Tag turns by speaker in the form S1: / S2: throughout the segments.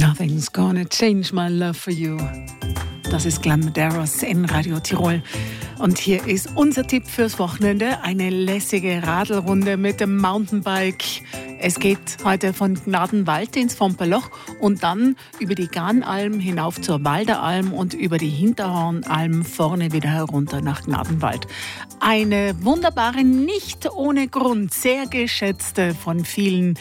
S1: Nothing's gonna change my love for you. Das ist Glamdaros in Radio Tirol. Und hier ist unser Tipp fürs Wochenende. Eine lässige Radlrunde mit dem Mountainbike. Es geht heute von Gnadenwald ins Vomperloch und dann über die Gahnalm hinauf zur Walderalm und über die Hinterhornalm vorne wieder herunter nach Gnadenwald. Eine wunderbare, nicht ohne Grund, sehr geschätzte von vielen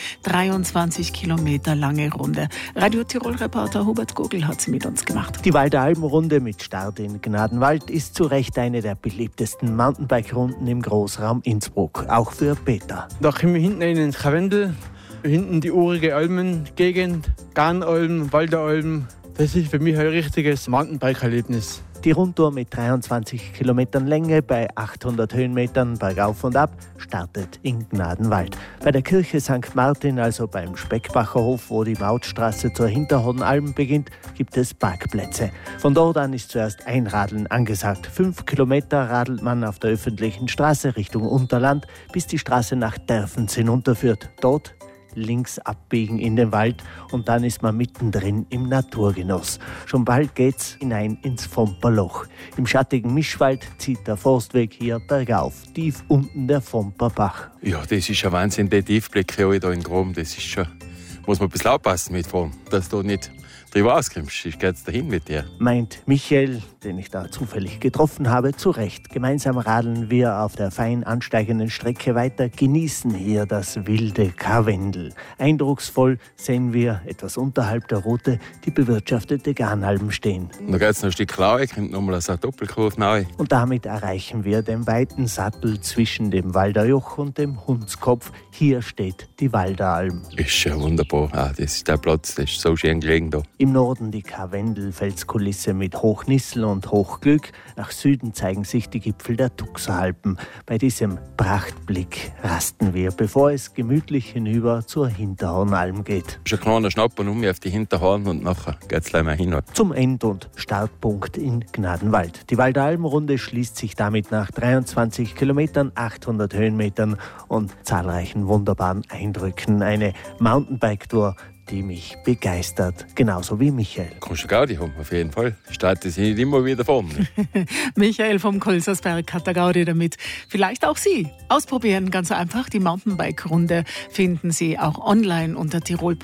S1: 23 Kilometer lange Runde. Radio Tirol-Reporter Hubert Gogel hat sie mit uns gemacht.
S2: Die Walderalm-Runde mit Start in Gnadenwald ist zu Recht eine der beliebtesten Mountainbike-Runden im Großraum Innsbruck, auch für Peter.
S3: Da kommen wir hinten in den Karwendel, hinten die urige Almengegend, Gahnalm, Walderalm. Das ist für mich ein richtiges Mountainbike-Erlebnis.
S2: Die Rundtour mit 23 Kilometern Länge bei 800 Höhenmetern bergauf und ab startet in Gnadenwald. Bei der Kirche St. Martin, also beim Speckbacher Hof, wo die Mautstraße zur Hinterhornalm beginnt, gibt es Parkplätze. Von dort an ist zuerst Einradeln angesagt. 5 Kilometer radelt man auf der öffentlichen Straße Richtung Unterland, bis die Straße nach Derfens hinunterführt. Dort links abbiegen in den Wald und dann ist man mittendrin im Naturgenuss. Schon bald geht's hinein ins Vomperloch. Im schattigen Mischwald zieht der Forstweg hier bergauf, tief unten der Vomperbach.
S4: Ja, das ist ein Wahnsinn, der Tiefblick hier in Grom, das ist schon, muss man ein bisschen aufpassen mit fahren, dass du nicht drüber auskommst. Ich gehe jetzt dahin mit dir.
S2: Meint Michael, den ich da zufällig getroffen habe, zu Recht. Gemeinsam radeln wir auf der fein ansteigenden Strecke weiter, genießen hier das wilde Karwendel. Eindrucksvoll sehen wir, etwas unterhalb der Route, die bewirtschaftete Gahnalm stehen.
S4: Dann geht es noch ein Stück raus, kommt nochmal eine Doppelkurve neu.
S2: Und damit erreichen wir den weiten Sattel zwischen dem Walderjoch und dem Hundskopf. Hier steht die Walderalm.
S4: Ist ja wunderbar. Das ist der Platz, das ist so schön gelegen da.
S2: Im Norden die Karwendel-Felskulisse mit Hochnissel und Hochglück. Nach Süden zeigen sich die Gipfel der Tuxeralpen. Bei diesem Prachtblick rasten wir, bevor es gemütlich hinüber zur Hinterhornalm geht.
S4: Es ist ein kleiner Schnappen um mich auf die Hinterhorn und nachher geht es gleich mal hin.
S2: Zum End- und Startpunkt in Gnadenwald. Die Walderalm-Runde schließt sich damit nach 23 Kilometern, 800 Höhenmetern und zahlreichen wunderbaren Eindrücken. Eine Mountainbike-Tour, die mich begeistert, genauso wie Michael.
S4: Kannst du Gaudi haben, auf jeden Fall. Startet sie nicht immer wieder vorne.
S1: Michael vom Kolsersberg hat der Gaudi damit. Vielleicht auch Sie. Ausprobieren, ganz einfach. Die Mountainbike-Runde finden Sie auch online unter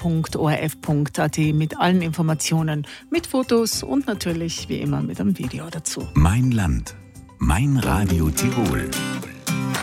S1: tirol.orf.at mit allen Informationen, mit Fotos und natürlich wie immer mit einem Video dazu.
S5: Mein Land, mein Radio Tirol.